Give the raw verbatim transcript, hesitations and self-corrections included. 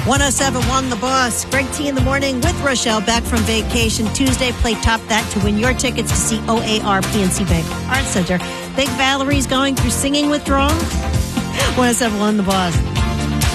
one oh seven point one The Boss. Greg T in the morning with Rochelle back from vacation. Tuesday, play Top That to win your tickets to see O A R P N C Bank Arts Center. Think Valerie's going through singing withdrawal? one oh seven point one The Boss.